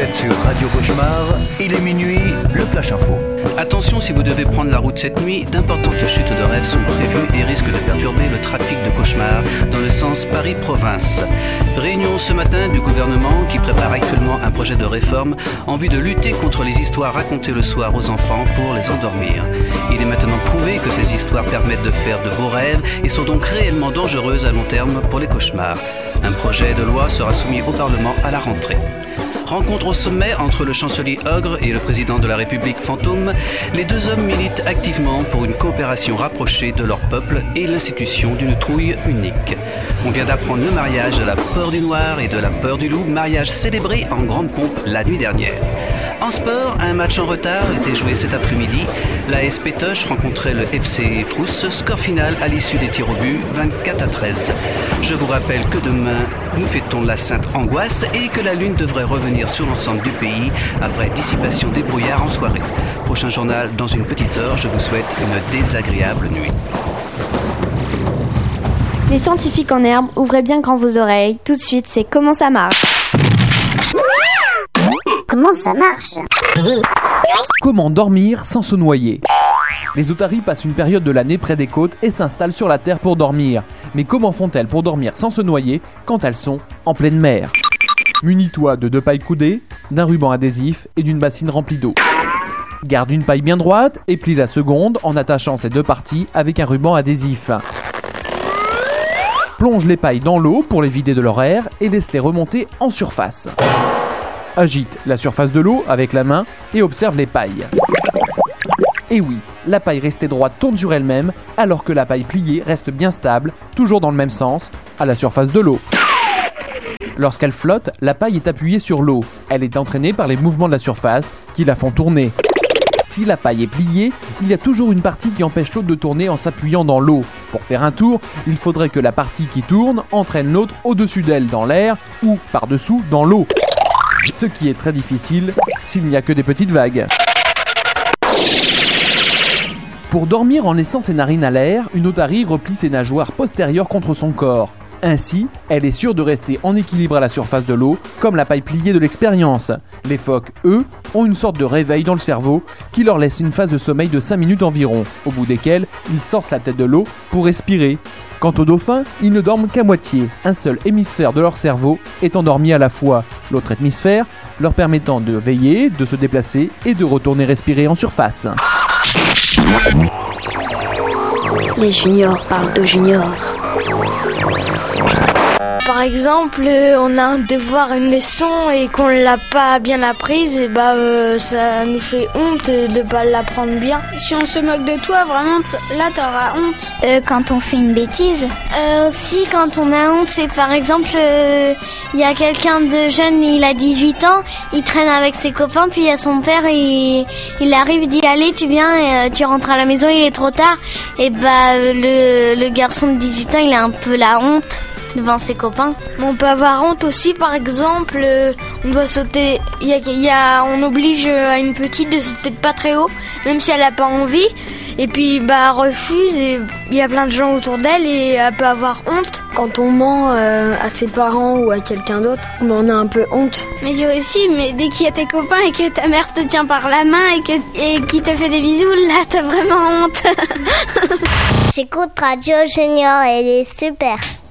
êtes sur Radio Cauchemar, il est minuit, le Flash Info. Attention, si vous devez prendre la route cette nuit, d'importantes chutes de rêves sont prévues et risquent de perturber le trafic de cauchemar dans le sens Paris-Province. Réunion ce matin du gouvernement qui prépare actuellement un projet de réforme en vue de lutter contre les histoires racontées le soir aux enfants pour les endormir. Il est maintenant prouvé que ces histoires permettent de faire de beaux rêves et sont donc réellement dangereuses à long terme pour les cauchemars. Un projet de loi sera soumis au Parlement à la rentrée. Rencontre au sommet entre le chancelier Ogre et le président de la République Fantôme, les deux hommes militent activement pour une coopération rapprochée de leur peuple et l'institution d'une trouille unique. On vient d'apprendre le mariage de la peur du noir et de la peur du loup, mariage célébré en grande pompe la nuit dernière. En sport, un match en retard était joué cet après-midi. L'AS Pétoche rencontrait le FC Frousse, score final à l'issue des tirs au but, 24-13. Je vous rappelle que demain, nous fêtons la Sainte Angoisse et que la lune devrait revenir sur l'ensemble du pays après dissipation des brouillards en soirée. Prochain journal dans une petite heure, je vous souhaite une désagréable nuit. Les scientifiques en herbe, ouvrez bien grand vos oreilles. Tout de suite, c'est Comment ça marche. Comment ça marche ? Comment dormir sans se noyer ? Les otaries passent une période de l'année près des côtes et s'installent sur la terre pour dormir. Mais comment font-elles pour dormir sans se noyer quand elles sont en pleine mer ? Munis-toi de 2 pailles coudées, d'un ruban adhésif et d'une bassine remplie d'eau. Garde une paille bien droite et plie la seconde en attachant ces 2 parties avec un ruban adhésif. Plonge les pailles dans l'eau pour les vider de leur air et laisse-les remonter en surface. Agite la surface de l'eau avec la main et observe les pailles. Et oui, la paille restée droite tourne sur elle-même alors que la paille pliée reste bien stable, toujours dans le même sens, à la surface de l'eau. Lorsqu'elle flotte, la paille est appuyée sur l'eau. Elle est entraînée par les mouvements de la surface qui la font tourner. Si la paille est pliée, il y a toujours une partie qui empêche l'autre de tourner en s'appuyant dans l'eau. Pour faire un tour, il faudrait que la partie qui tourne entraîne l'autre au-dessus d'elle dans l'air ou par-dessous dans l'eau. Ce qui est très difficile s'il n'y a que des petites vagues. Pour dormir en laissant ses narines à l'air, une otarie replie ses nageoires postérieures contre son corps. Ainsi, elle est sûre de rester en équilibre à la surface de l'eau, comme la paille pliée de l'expérience. Les phoques, eux, ont une sorte de réveil dans le cerveau qui leur laisse une phase de sommeil de 5 minutes environ, au bout desquelles ils sortent la tête de l'eau pour respirer. Quant aux dauphins, ils ne dorment qu'à moitié. Un seul hémisphère de leur cerveau est endormi à la fois, l'autre hémisphère leur permettant de veiller, de se déplacer et de retourner respirer en surface. Les juniors parlent de juniors. Par exemple, on a un devoir, une leçon et qu'on l'a pas bien apprise, et ça nous fait honte de pas l'apprendre bien. Si on se moque de toi, vraiment, là t'auras honte. Quand on fait une bêtise. Aussi, quand on a honte, c'est par exemple, il y a quelqu'un de jeune, il a 18 ans, il traîne avec ses copains, puis il y a son père, et il arrive, dit allez, tu viens, et tu rentres à la maison, il est trop tard. Et le garçon de 18 ans, il a un peu la honte devant ses copains. On peut avoir honte aussi, par exemple, on doit sauter, on oblige à une petite de sauter de pas très haut, même si elle a pas envie, et puis elle refuse, et il y a plein de gens autour d'elle et elle peut avoir honte. Quand on ment à ses parents ou à quelqu'un d'autre, on a un peu honte. Mais dès qu'il y a tes copains et que ta mère te tient par la main et qui te fait des bisous, là t'as vraiment honte. J'écoute Radio Junior, elle est super.